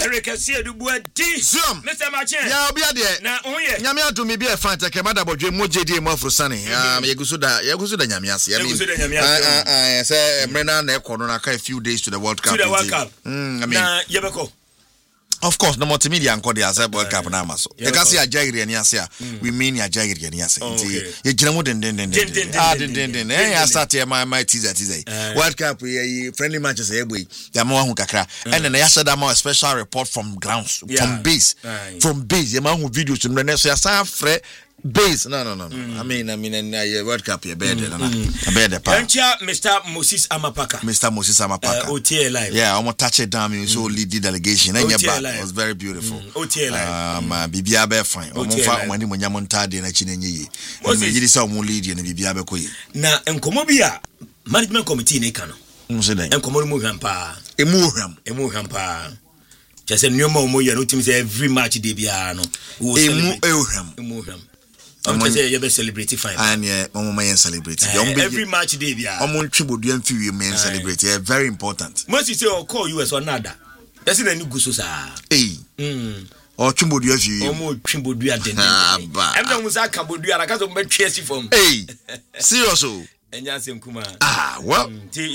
Erika see du buadi. Mr. Machen. Ya obi ade. Na onye. Nyame adumi bi e fan take madabodwe mogedi mu afrosane. Yegusu da nyame ase. Say mrena na ekono na ka a few days to the World Cup. To the World Cup. I mean, na yebeko. Of course, no multimedia anko the as World Cup na maso. E ka se ajagiri ani ase a. We mean ajagiri ani ase. Ye gina mu den. Ya start here my teaser. World Cup friendly matches e boy. Ya ma hu kakra. And then ya said am a special report from grounds, from base. From base, ya ma hu videos no na so ya san frɛ base. No. I mean, World Cup here better na. Better pa. Mr. Moses Amapaka. OTA live. Yeah, almost touch it down. Me so lead the delegation. And it was very beautiful. OTA live. Bibia be fine. Omofa wani mo nyamonta de na chinenye yi. Me yidi say omo lead na bibia be koyi. Na enkomo bia management committee ne ka no. Mo se den. Enkomo mu hwampa. Emu hwampa. Just say nyoma omo ye no timi say every match dey bia no. Emu hwam. Say you be celebrate fine. And yeah, mama yen celebrate. Every match day bia. Omo ntwibodu amfi wi men celebrate. Yeah, very important. Most you say or call US or nada. That's in any guso sa. Or twimbodu afi wi. Omo twimbodu aden. Everyone was akambodu ara kaso me twesi from. Serious o. Well.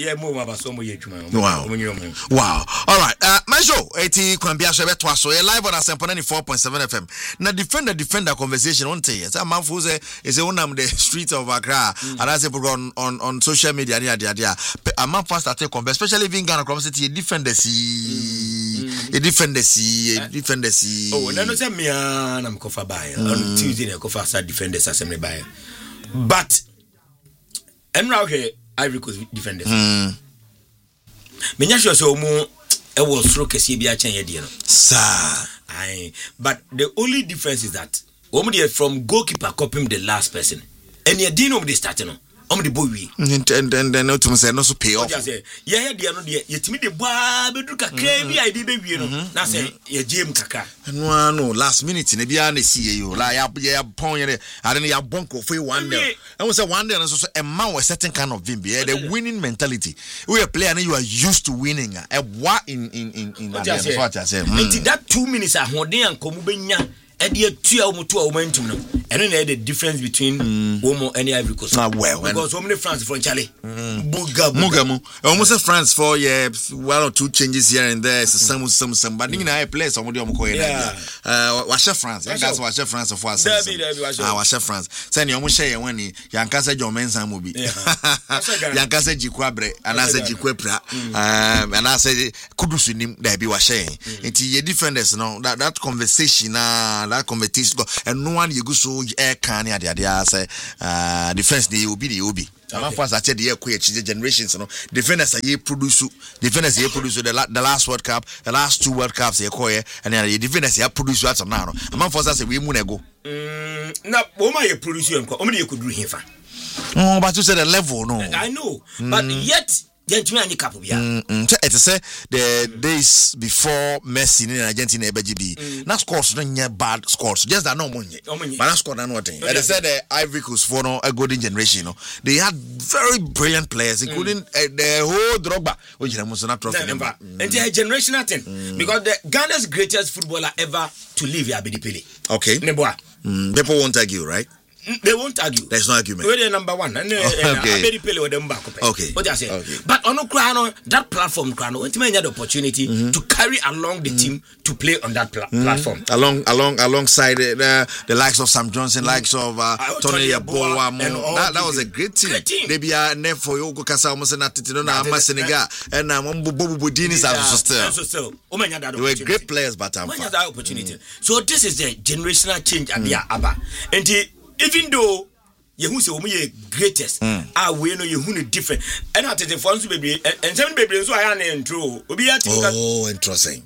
Wow. All right. My show, 80 Kwambia Shebetwa, so live on Asempo 94.7 FM. Now, defender conversation on say, a man who is the streets of Accra, and I say on social media, a man first at a conversation, especially in Ghana, City, defend the sea. Oh, no, say me, I'm cover by on Tuesday, I cover start defenders assembly by. But and now here Ivory Coast defenders. Menya sure so mo e was stroke kesi bia chen ye die no. Sir. But the only difference is that omo dey from goalkeeper copying the last person. And ye din omo dey start no. Omo dey boy wi. And no to say no so pay off. Yeah dey no dey ye timi dey boa bedu kakra bi ai dey be wi no. Na say ye jam kakra. No last minute na bia na see you la ya pon ye ade na ya bonko for 1-0. And we say 1-0 so a man with certain kind of vim be the winning mentality. We a player and you are used to winning. A what in what I say. That 2 minutes ahoden an komu benya e dey tua omutu a momentum no. And then the difference between Omo and Ivory Coast. Well, because so many France from Charlie. Mugamu. Almost a France for 1 or 2 changes here and there. Some but you know I play somebody on Koya. Washa France. That's Washa France of us. Washa France. Send you almost share when Yankasa Jomensa movie. Yankasa Jikwabre and I said Jikwepra. And I said Kudusunim there be Washa. It's your defenders no that conversation that competition and no one you go so air can ya say defense the obi ama for such the generations no defenders are produce the last World Cup, the last 2 World Cups they call and the defenders are produce at now ama for say we go na o ma you produce you o me you could do here but you said the level no I know but yet gentlemen any cap bia it say the days before Messi in Argentina BGB na scores no bad scores just that no money but na score na nothing they said the Ivory Coast for no a golden generation they had very brilliant players including the whole Drogba which is a trophy number and the generational thing because the Ghana's greatest footballer ever to live here Abedi Pele people won't argue right. They won't argue. There's no argument. We're the number one. And very Pele with them back. Okay. What I say. But on Crano, that platform Crano, and had the opportunity to carry along the team to play on that platform. Alongside the likes of Sam Johnson, likes of Tony Yeboah. That was a great team. They be a name for Yogo Kasa almost not to know Senegal and Bobu Budini still. They were great players, but that opportunity. So this is the generational change at the Abba. And even though you say we greatest, we know you different. And at the phones baby and some baby so I am intro. Oh, interesting.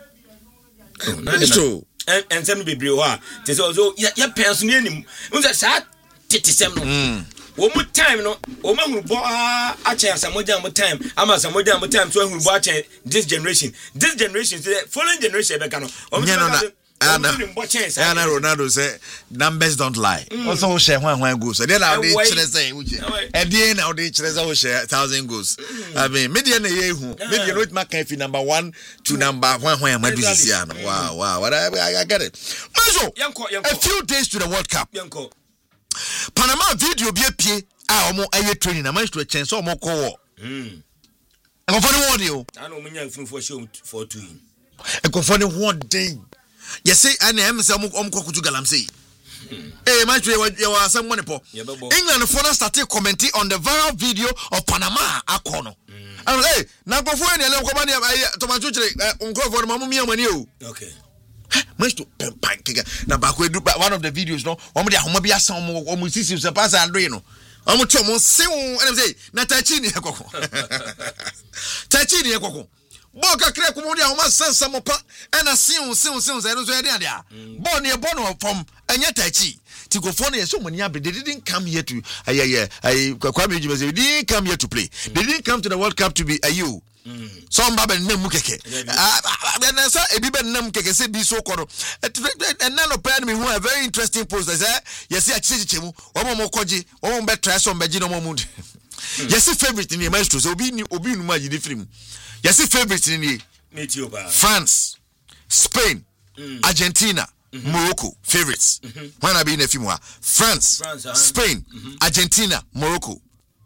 That's true. And some baby wa. There's also your parents name. Unza sa titisem no. One more time no. Oma hu bo a chance some more time. Ama some more time so hu bo a this generation. This generation the following generation be kan no. Ronaldo say numbers don't lie. Also share one goals. Then now they say and then now they share 1,000 goals. I mean, media na yehu. Media no mark if number 1 to number 1 when my business here. Wow. I get it. So, a few days to the World Cup. Panama video be pie omo aye training. I managed to change so omo call. I'm for one you. I know me for show for 2. I go for one day. Yes, say I am some to Galamsey. Hey, my you are some money po. England for started commenting on the viral video of Panama Akono. And hey, now go for any company tomato for Mamma money. Okay. Managed to pancake. Now back one of the videos, no, one of the Homabia some almost see pass Andreno. I'm going to say, Natachini Hako. Tachini Hako. Boka kre kumudi a homa sensa mopa na sin I don't say there. Born near Bono from Anyatachi. Tigofone is so many they didn't come here to they didn't come here to play. They didn't come to the World Cup to be a you. Some baba nemukeke. And so a biba nemukeke say be so called. And none of me who a very interesting post. I say, yes, I chichimu, one more koji, one more try some Bajino Momund. Yes, favorite in the maestro, so be Numaji different. Yes, favorite in the France, Spain, Argentina, Morocco, favorites. When I be in a few more France, Spain, Argentina, Morocco.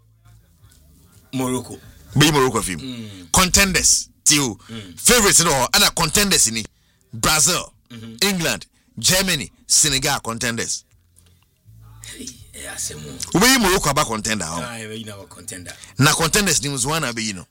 Be Morocco film. Contenders, till favorites no other contenders in Brazil, England, Germany, Senegal contenders. We Morocco about contender. Na contenders news one abe you know.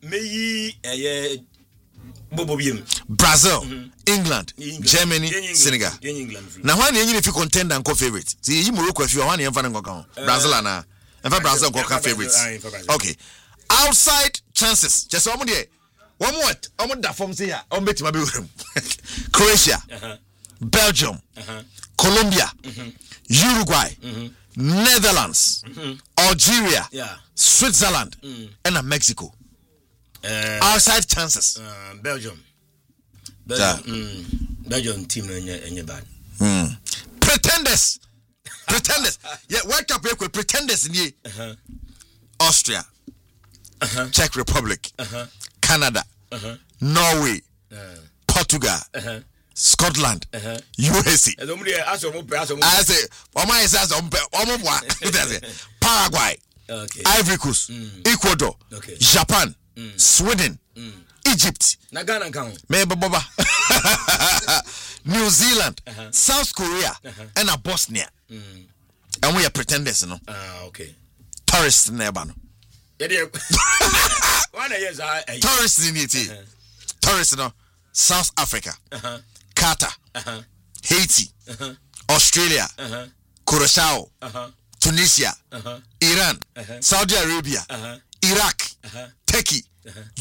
Brazil, England, Germany, Senegal. Now one if you contender and co favorite. See you Morocco if you want you go Brazil and Brazil go favorites. Okay. Outside chances. Just one there. One more. I'm that form say on bet my Croatia, Belgium, Colombia, Uruguay. Netherlands, Algeria, Switzerland, and Mexico. Outside chances. Belgium team no bad. Pretenders. Yeah, World Cup with pretenders in here. Austria, Czech Republic, Canada, Norway, Portugal. Scotland, USA. I say, Paraguay, Ivory Coast, Ecuador, Japan, Sweden, Egypt, New Zealand, South Korea, and Bosnia. And we are pretenders, no? Okay. Tourists in Ebano. Tourists in it. Tourists, no? South Africa. Qatar, Haiti, Australia, Curaçao, Tunisia, Iran, Saudi Arabia, Iraq, Turkey,